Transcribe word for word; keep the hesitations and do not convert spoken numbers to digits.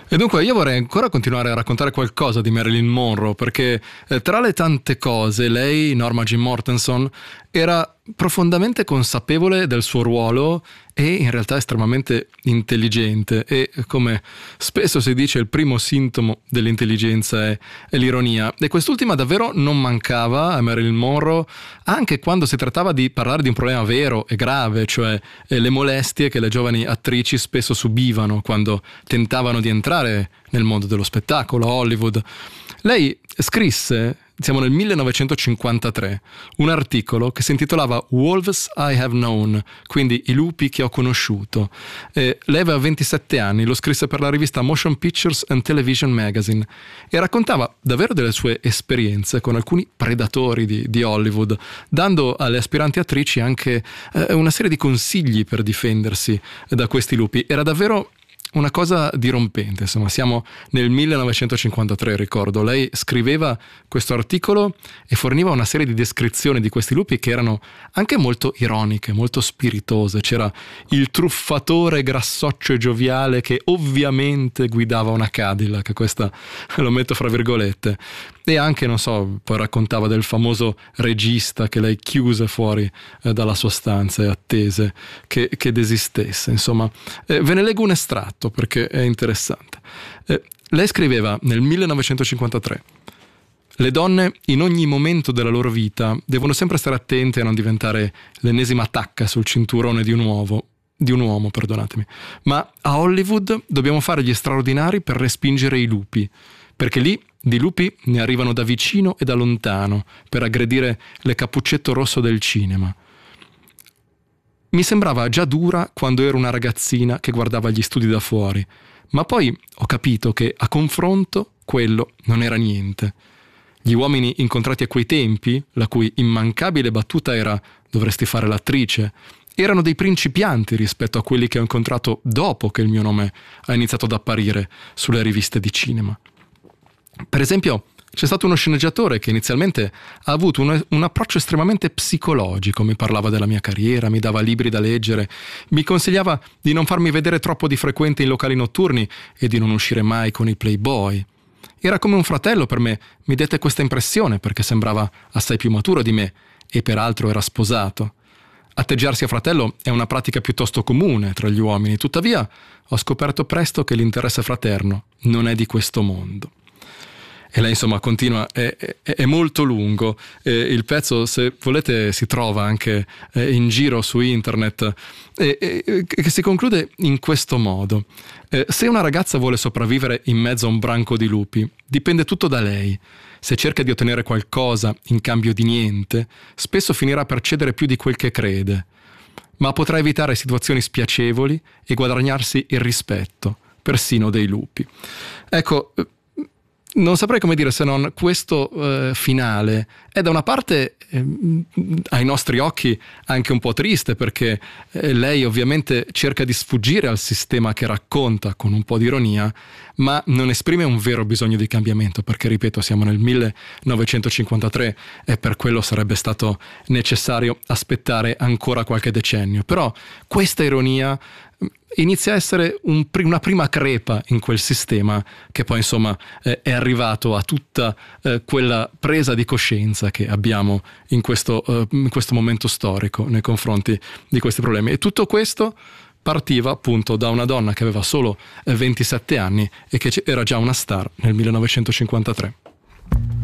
E dunque io vorrei ancora continuare a raccontare qualcosa di Marilyn Monroe, perché eh, tra le tante cose lei, Norma Jean Mortenson, era profondamente consapevole del suo ruolo e in realtà estremamente intelligente, e come spesso si dice il primo sintomo dell'intelligenza è, è l'ironia, e quest'ultima davvero non mancava a Marilyn Monroe anche quando si trattava di parlare di un problema vero e grave, cioè eh, le molestie che le giovani attrici spesso subivano quando tentavano di entrare nel mondo dello spettacolo a Hollywood. Lei scrisse, siamo nel millenovecentocinquantatré, un articolo che si intitolava Wolves I Have Known, quindi i lupi che ho conosciuto. Eh, lei aveva ventisette anni, lo scrisse per la rivista Motion Pictures and Television Magazine e raccontava davvero delle sue esperienze con alcuni predatori di, di Hollywood, dando alle aspiranti attrici anche eh, una serie di consigli per difendersi da questi lupi. Era davvero una cosa dirompente, insomma. Siamo nel millenovecentocinquantatré, ricordo. Lei scriveva questo articolo e forniva una serie di descrizioni di questi lupi che erano anche molto ironiche, molto spiritose. C'era il truffatore grassoccio e gioviale che ovviamente guidava una Cadillac, questa lo metto fra virgolette, e anche, non so, poi raccontava del famoso regista che lei chiuse fuori eh, dalla sua stanza e attese che, che desistesse. Insomma, eh, ve ne leggo un estratto perché è interessante. Eh, lei scriveva nel millenovecentocinquantatré: le donne in ogni momento della loro vita devono sempre stare attente a non diventare l'ennesima tacca sul cinturone di un uovo di un uomo, perdonatemi. Ma a Hollywood dobbiamo fare gli straordinari per respingere i lupi, perché lì di lupi ne arrivano da vicino e da lontano per aggredire le cappuccetto rosso del cinema. Mi sembrava già dura quando ero una ragazzina che guardava gli studi da fuori, ma poi ho capito che a confronto quello non era niente. Gli uomini incontrati a quei tempi, la cui immancabile battuta era «dovresti fare l'attrice», erano dei principianti rispetto a quelli che ho incontrato dopo che il mio nome ha iniziato ad apparire sulle riviste di cinema. Per esempio, c'è stato uno sceneggiatore che inizialmente ha avuto un, un approccio estremamente psicologico, mi parlava della mia carriera, mi dava libri da leggere, mi consigliava di non farmi vedere troppo di frequente in locali notturni e di non uscire mai con i playboy. Era come un fratello per me, mi dette questa impressione perché sembrava assai più maturo di me e peraltro era sposato. Atteggiarsi a fratello è una pratica piuttosto comune tra gli uomini, tuttavia ho scoperto presto che l'interesse fraterno non è di questo mondo. E lei insomma continua, è, è, è molto lungo, eh, il pezzo se volete si trova anche eh, in giro su internet, e eh, eh, che si conclude in questo modo: eh, se una ragazza vuole sopravvivere in mezzo a un branco di lupi, dipende tutto da lei. Se cerca di ottenere qualcosa in cambio di niente, spesso finirà per cedere più di quel che crede, ma potrà evitare situazioni spiacevoli e guadagnarsi il rispetto, persino dei lupi. Ecco, non saprei come dire se non questo eh, finale è da una parte eh, ai nostri occhi anche un po' triste, perché eh, lei ovviamente cerca di sfuggire al sistema che racconta con un po' di ironia, ma non esprime un vero bisogno di cambiamento, perché ripeto siamo nel millenovecentocinquantatré e per quello sarebbe stato necessario aspettare ancora qualche decennio. Però questa ironia inizia a essere un, una prima crepa in quel sistema che poi insomma eh, è arrivato a tutta eh, quella presa di coscienza che abbiamo in questo, eh, in questo momento storico nei confronti di questi problemi. E tutto questo partiva appunto da una donna che aveva solo eh, ventisette anni e che era già una star nel millenovecentocinquantatré.